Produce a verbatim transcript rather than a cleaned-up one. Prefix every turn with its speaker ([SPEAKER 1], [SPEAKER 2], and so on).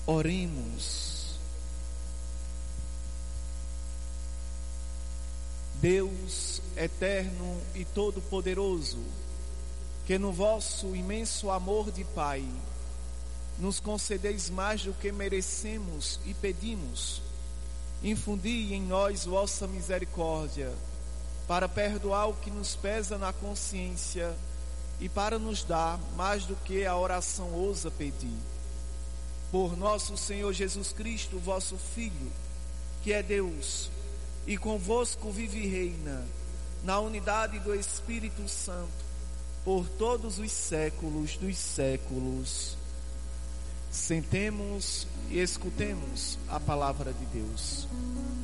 [SPEAKER 1] Oremos. Deus eterno e todo-poderoso, que no vosso imenso amor de Pai nos concedeis mais do que merecemos e pedimos, infundi em nós vossa misericórdia, para perdoar o que nos pesa na consciência e para nos dar mais do que a oração ousa pedir. Por nosso Senhor Jesus Cristo, vosso Filho, que é Deus, e convosco vive e reina, na unidade do Espírito Santo, por todos os séculos dos séculos. Sentemos e escutemos a palavra de Deus.